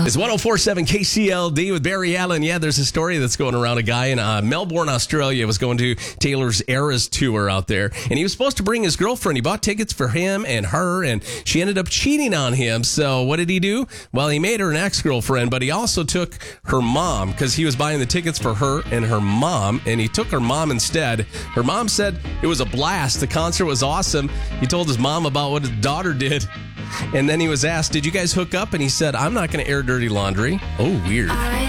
It's 104.7 KCLD with Barry Allen. Yeah, there's a story that's going around. A guy in Melbourne, Australia was going to Taylor's Eras tour out there, and he was supposed to bring his girlfriend. He bought tickets for him and her, and she ended up cheating on him. So what did he do? Well, he made her an ex-girlfriend, but he also took her mom because he was buying the tickets for her and her mom, and he took her mom instead. Her mom said it was a blast. The concert was awesome. He told his mom about what his daughter did. And then he was asked, did you guys hook up? And he said, I'm not going to air dirty laundry. Oh, weird.